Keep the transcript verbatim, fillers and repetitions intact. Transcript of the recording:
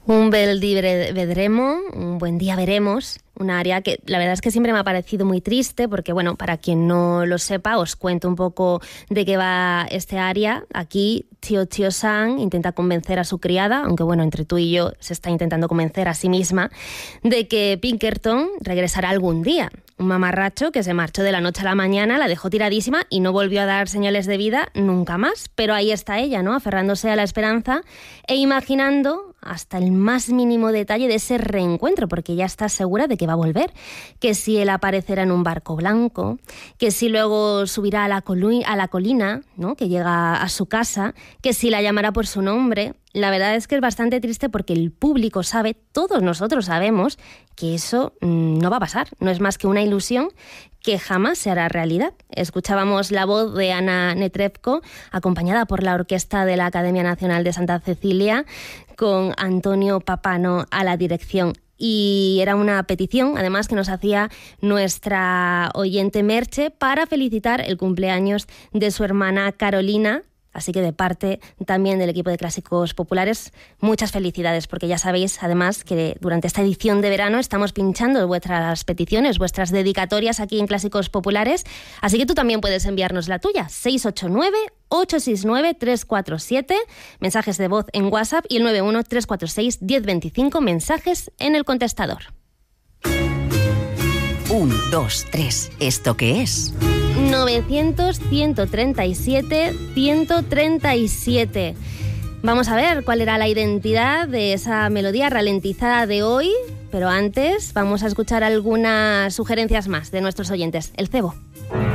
Un bel día vedremo, un buen día veremos, un área que la verdad es que siempre me ha parecido muy triste porque, bueno, para quien no lo sepa, os cuento un poco de qué va este área. Aquí Tio Tio Sang intenta convencer a su criada, aunque bueno, entre tú y yo se está intentando convencer a sí misma, de que Pinkerton regresará algún día. Un mamarracho que se marchó de la noche a la mañana, la dejó tiradísima y no volvió a dar señales de vida nunca más. Pero ahí está ella, ¿no? Aferrándose a la esperanza e imaginando hasta el más mínimo detalle de ese reencuentro, porque ya está segura de que va a volver. Que si él aparecerá en un barco blanco, que si luego subirá a la, colu- a la colina, ¿no? Que llega a su casa, que si la llamará por su nombre. La verdad es que es bastante triste porque el público sabe, todos nosotros sabemos, que eso mmm, no va a pasar. No es más que una ilusión que jamás se hará realidad. Escuchábamos la voz de Ana Netrebko, acompañada por la orquesta de la Academia Nacional de Santa Cecilia, con Antonio Papano a la dirección. Y era una petición, además, que nos hacía nuestra oyente Merche para felicitar el cumpleaños de su hermana Carolina. Así que de parte también del equipo de Clásicos Populares, muchas felicidades, porque ya sabéis, además, que durante esta edición de verano estamos pinchando vuestras peticiones, vuestras dedicatorias aquí en Clásicos Populares. Así que tú también puedes enviarnos la tuya, seis ocho nueve, ocho seis nueve, tres cuatro siete, mensajes de voz en WhatsApp y el nueve uno, tres cuatro seis, uno cero dos cinco, mensajes en el contestador. Un, dos, tres. ¿Esto qué es? novecientos, ciento treinta y siete, ciento treinta y siete. Vamos a ver cuál era la identidad de esa melodía ralentizada de hoy, pero antes vamos a escuchar algunas sugerencias más de nuestros oyentes. El cebo.